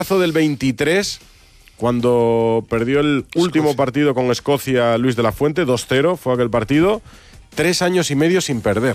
del 23, cuando perdió el último partido con Escocia, Luis de la Fuente, 2-0 fue aquel partido, 3 años y medio sin perder.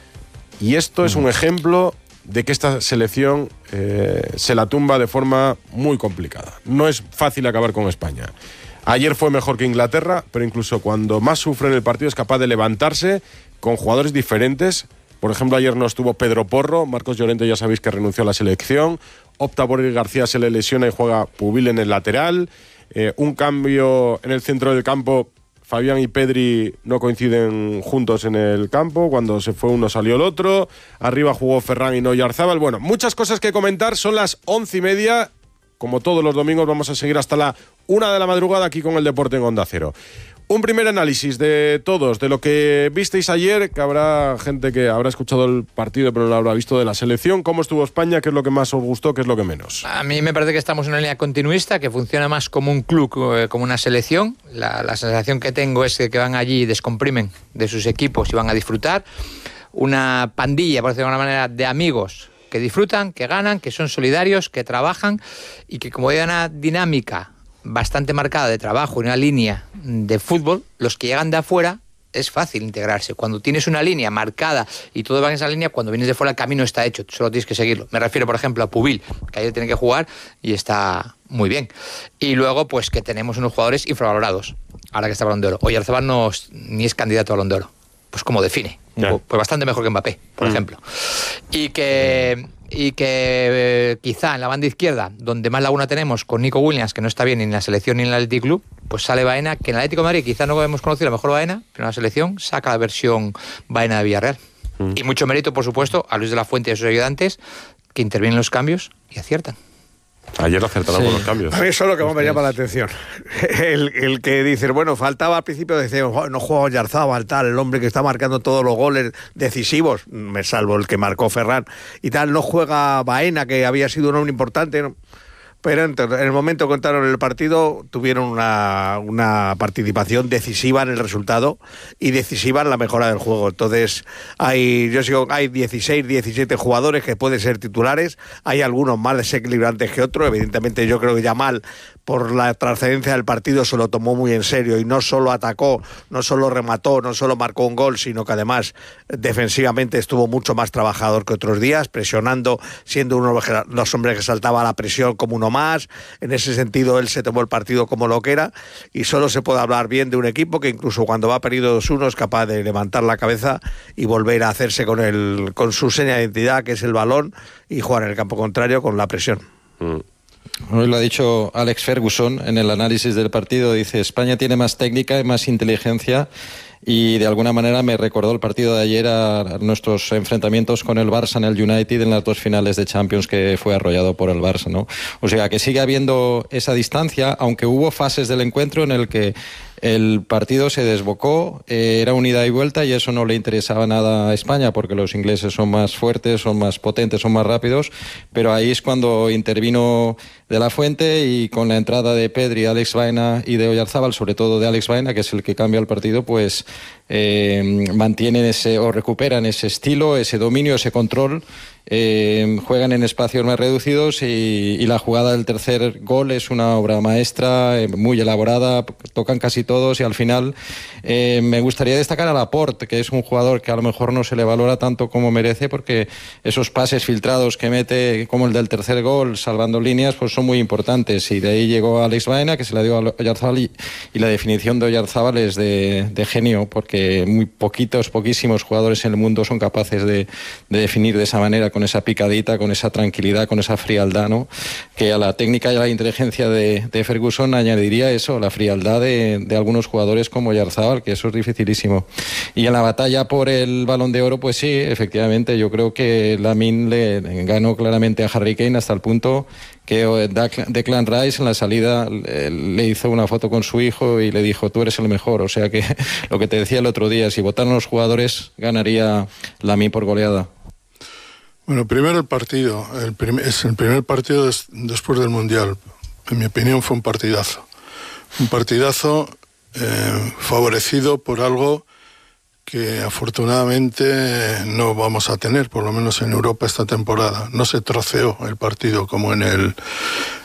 Y esto es un ejemplo de que esta selección se la tumba de forma muy complicada. No es fácil acabar con España. Ayer fue mejor que Inglaterra, pero incluso cuando más sufre en el partido es capaz de levantarse con jugadores diferentes. Por ejemplo, ayer no estuvo Pedro Porro, Marcos Llorente ya sabéis que renunció a la selección, opta por Eric García, se le lesiona y juega Pubil en el lateral, un cambio en el centro del campo, Fabián y Pedri no coinciden juntos en el campo, cuando se fue uno salió el otro, arriba jugó Ferran y no Oyarzábal. Bueno, muchas cosas que comentar, son las 11:30, como todos los domingos vamos a seguir hasta la 1 de la madrugada aquí con el Deporte en Onda Cero. Un primer análisis de todos, de lo que visteis ayer, que habrá gente que habrá escuchado el partido pero no lo habrá visto, de la selección. ¿Cómo estuvo España? ¿Qué es lo que más os gustó? ¿Qué es lo que menos? A mí me parece que estamos en una línea continuista, que funciona más como un club, como una selección. La sensación que tengo es que van allí y descomprimen de sus equipos y van a disfrutar. Una pandilla, por decirlo de alguna manera, de amigos que disfrutan, que ganan, que son solidarios, que trabajan y que, como hay una dinámica bastante marcada de trabajo y una línea de fútbol, los que llegan de afuera es fácil integrarse. Cuando tienes una línea marcada y todo va en esa línea, cuando vienes de fuera el camino está hecho, solo tienes que seguirlo. Me refiero, por ejemplo, a Pubil, que ayer tiene que jugar y está muy bien. Y luego, pues que tenemos unos jugadores infravalorados, ahora que está Balón de Oro. Oyarzábal ni es candidato a Balón de Oro. Pues como define, pues bastante mejor que Mbappé, por ejemplo. Y que quizá en la banda izquierda, donde más laguna tenemos, con Nico Williams, que no está bien ni en la selección ni en el Athletic Club, pues sale Baena, que en el Atlético de Madrid quizá no hemos conocido la mejor Baena, pero en la selección saca la versión Baena de Villarreal. Y mucho mérito, por supuesto, a Luis de la Fuente y a sus ayudantes, que intervienen en los cambios y aciertan. Ayer acertaron con los cambios. A mí eso es lo que más me llama la atención. El que dice, bueno, faltaba al principio, decía, no juega Oyarzábal, tal, el hombre que está marcando todos los goles decisivos, me salvo el que marcó Ferran, y tal, no juega Baena, que había sido un hombre importante, ¿no? Pero en el momento que entraron en el partido tuvieron una participación decisiva en el resultado y decisiva en la mejora del juego. Entonces hay 16, 17 jugadores que pueden ser titulares, hay algunos más desequilibrantes que otros. Evidentemente yo creo que Yamal, por la trascendencia del partido, se lo tomó muy en serio y no solo atacó, no solo remató, no solo marcó un gol, sino que además defensivamente estuvo mucho más trabajador que otros días, presionando, siendo uno de los hombres que saltaba a la presión como uno más. En ese sentido él se tomó el partido como lo que era, y solo se puede hablar bien de un equipo que incluso cuando va perdido 2-1 es capaz de levantar la cabeza y volver a hacerse con su seña de identidad, que es el balón, y jugar en el campo contrario con la presión. Hoy lo ha dicho Alex Ferguson en el análisis del partido, dice: España tiene más técnica y más inteligencia, y de alguna manera me recordó el partido de ayer a nuestros enfrentamientos con el Barça en el United en las 2 finales de Champions, que fue arrollado por el Barça, ¿no? O sea, que sigue habiendo esa distancia, aunque hubo fases del encuentro en el que el partido se desbocó, era un ida y vuelta, y eso no le interesaba nada a España, porque los ingleses son más fuertes, son más potentes, son más rápidos, pero ahí es cuando intervino de la Fuente, y con la entrada de Pedri, Alex Baena y de Oyarzábal, sobre todo de Alex Baena, que es el que cambia el partido, pues mantienen o recuperan ese estilo, ese dominio, ese control. Juegan en espacios más reducidos, y la jugada del tercer gol es una obra maestra, muy elaborada, tocan casi todos, y al final me gustaría destacar a Laporte, que es un jugador que a lo mejor no se le valora tanto como merece, porque esos pases filtrados que mete, como el del tercer gol, salvando líneas, pues son muy importantes, y de ahí llegó Alex Baena, que se la dio a Oyarzábal, y la definición de Oyarzábal es de genio, porque poquísimos jugadores en el mundo son capaces de definir de esa manera, con esa picadita, con esa tranquilidad, con esa frialdad, ¿no? Que a la técnica y a la inteligencia de Ferguson añadiría eso, la frialdad de algunos jugadores como Oyarzábal, que eso es dificilísimo. Y en la batalla por el Balón de Oro, pues sí, efectivamente, yo creo que Lamine le ganó claramente a Harry Kane, hasta el punto que Declan Rice en la salida le hizo una foto con su hijo y le dijo: tú eres el mejor. O sea que lo que te decía el otro día, si votaran los jugadores, ganaría Lamine por goleada. Bueno, primero el partido. Es el primer partido después del Mundial. En mi opinión fue un partidazo. Un partidazo favorecido por algo que afortunadamente no vamos a tener, por lo menos en Europa esta temporada. No se troceó el partido como en